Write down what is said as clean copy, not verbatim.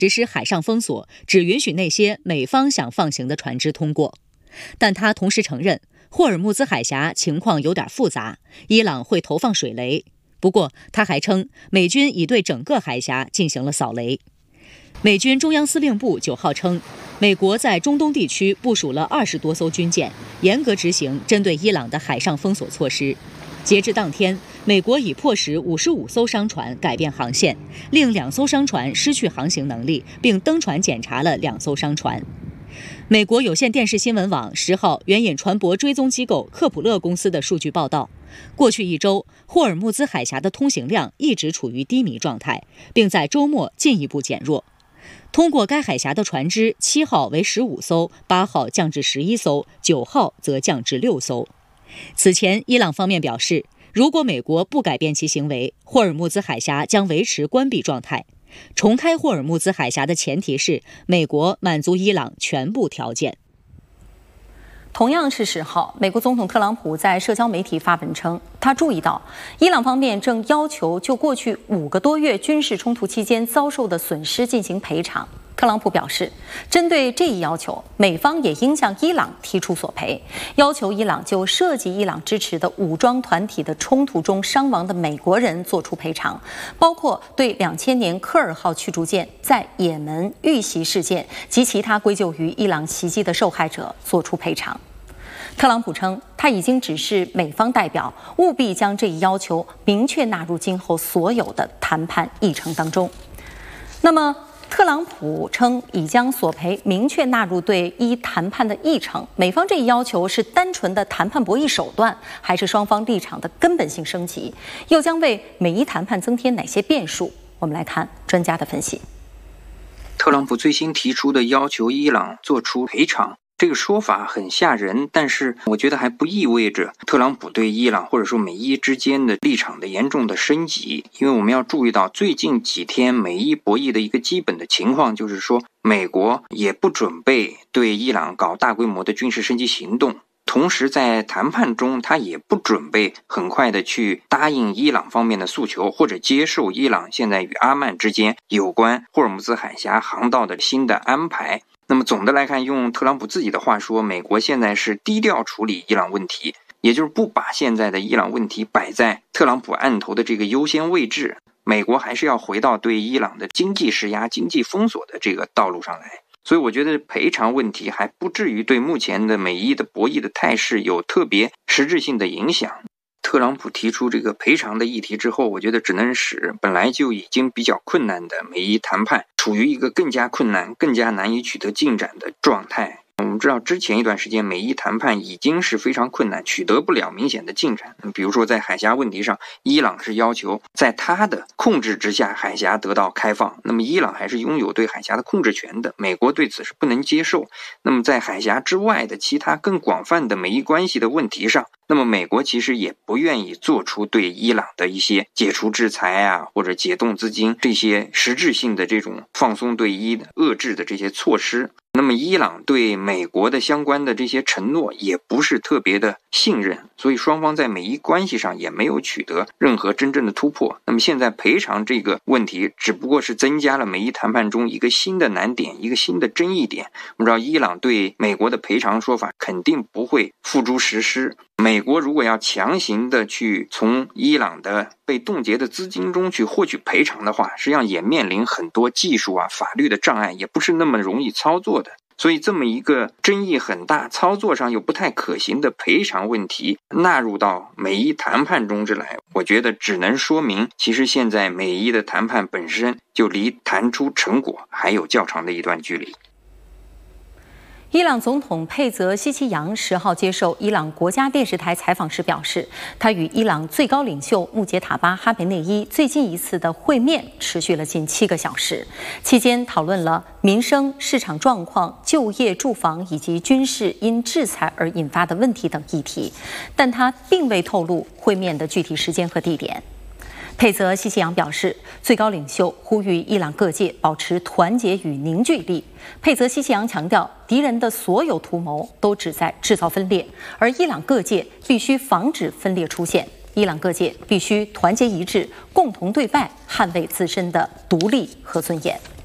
实施海上封锁，只允许那些美方想放行的船只通过。但他同时承认，霍尔木兹海峡情况有点复杂，伊朗会投放水雷。不过，他还称美军已对整个海峡进行了扫雷。美军中央司令部9号称，美国在中东地区部署了20多艘军舰，严格执行针对伊朗的海上封锁措施。截至当天，美国已迫使55艘商船改变航线，令2艘商船失去航行能力，并登船检查了2艘商船。美国有线电视新闻网10号援引船舶追踪机构科普勒公司的数据报道，过去1周，霍尔木兹海峡的通行量一直处于低迷状态，并在周末进一步减弱。通过该海峡的船只7号为15艘，8号降至11艘，9号则降至6艘。此前，伊朗方面表示，如果美国不改变其行为，霍尔木兹海峡将维持关闭状态。重开霍尔木兹海峡的前提是美国满足伊朗全部条件。 同样是10号，美国总统特朗普在社交媒体发文称，他注意到伊朗方面正要求就过去5个多月军事冲突期间遭受的损失进行赔偿。特朗普表示，针对这一要求，美方也应向伊朗提出索赔，要求伊朗就涉及伊朗支持的武装团体的冲突中伤亡的美国人作出赔偿，包括对2000年科尔号驱逐舰在也门遇袭事件及其他归咎于伊朗袭击的受害者作出赔偿。特朗普称，他已经指示美方代表务必将这一要求明确纳入今后所有的谈判议程当中。那么，特朗普称已将索赔明确纳入对伊谈判的议程，美方这一要求是单纯的谈判博弈手段，还是双方立场的根本性升级？又将为美伊谈判增添哪些变数？我们来看专家的分析。 特朗普最新提出的要求伊朗做出赔偿，这个说法很吓人，但是我觉得还不意味着特朗普对伊朗或者说美伊之间的立场的严重的升级。因为我们要注意到最近几天美伊博弈的一个基本的情况，就是说美国也不准备对伊朗搞大规模的军事升级行动，同时在谈判中他也不准备很快的去答应伊朗方面的诉求，或者接受伊朗现在与阿曼之间有关霍尔木兹海峡航道的新的安排。那么总的来看，用特朗普自己的话说，美国现在是低调处理伊朗问题，也就是不把现在的伊朗问题摆在特朗普案头的这个优先位置，美国还是要回到对伊朗的经济施压、经济封锁的这个道路上来。所以我觉得赔偿问题还不至于对目前的美伊的博弈的态势有特别实质性的影响。特朗普提出这个赔偿的议题之后，我觉得只能使本来就已经比较困难的美伊谈判处于一个更加困难、更加难以取得进展的状态。我们知道之前一段时间美伊谈判已经是非常困难，取得不了明显的进展。比如说在海峡问题上，伊朗是要求在他的控制之下海峡得到开放，那么伊朗还是拥有对海峡的控制权的，美国对此是不能接受。那么在海峡之外的其他更广泛的美伊关系的问题上，那么美国其实也不愿意做出对伊朗的一些解除制裁啊，或者解冻资金这些实质性的这种放松对伊遏制的这些措施。那么伊朗对美国的相关的这些承诺也不是特别的信任，所以双方在美伊关系上也没有取得任何真正的突破。那么现在赔偿这个问题只不过是增加了美伊谈判中一个新的难点，一个新的争议点。我们知道伊朗对美国的赔偿说法肯定不会付诸实施，美国如果要强行的去从伊朗的被冻结的资金中去获取赔偿的话，实际上也面临很多技术啊、法律的障碍，也不是那么容易操作的。所以这么一个争议很大、操作上又不太可行的赔偿问题纳入到美伊谈判中之来，我觉得只能说明其实现在美伊的谈判本身就离谈出成果还有较长的一段距离。 伊朗总统佩泽西奇扬10号接受伊朗国家电视台采访时表示，他与伊朗最高领袖穆杰塔巴·哈梅内伊最近一次的会面持续了近7个小时，期间讨论了民生、市场状况、就业、住房以及军事因制裁而引发的问题等议题，但他并未透露会面的具体时间和地点。佩泽西奇扬表示，最高领袖呼吁伊朗各界保持团结与凝聚力。佩泽西奇扬强调，敌人的所有图谋都旨在制造分裂，而伊朗各界必须防止分裂出现。伊朗各界必须团结一致，共同对外，捍卫自身的独立和尊严。